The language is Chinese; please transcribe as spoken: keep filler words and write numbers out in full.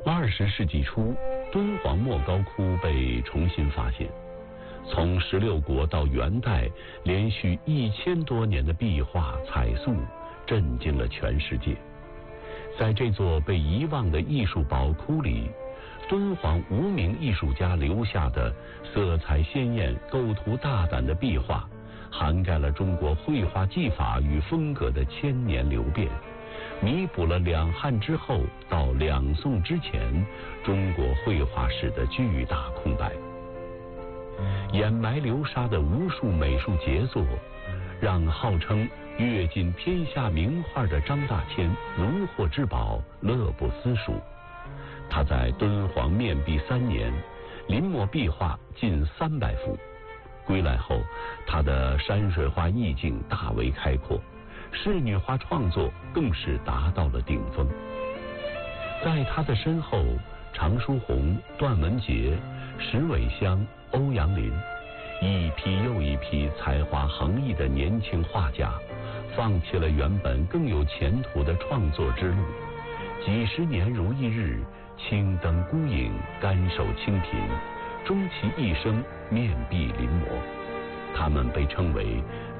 二十世纪初，敦煌莫高窟被重新发现。从十六国到元代，连续一千多年的壁画彩塑，震惊了全世界。在这座被遗忘的艺术宝库里，敦煌无名艺术家留下的色彩鲜艳、构图大胆的壁画，涵盖了中国绘画技法与风格的千年流变，弥补了两汉之后到两宋之前中国绘画史的巨大空白。掩埋流沙的无数美术杰作，让号称阅尽天下名画的张大千如获至宝，乐不思蜀。他在敦煌面壁三年，临摹壁画近三百幅。归来后，他的山水画意境大为开阔，仕女画创作更是达到了顶峰。在他的身后，常书鸿、段文杰、石伟香、欧阳林，一批又一批才华横溢的年轻画家，放弃了原本更有前途的创作之路，几十年如一日，青灯孤影，甘受清贫，终其一生面壁临摹。他们被称为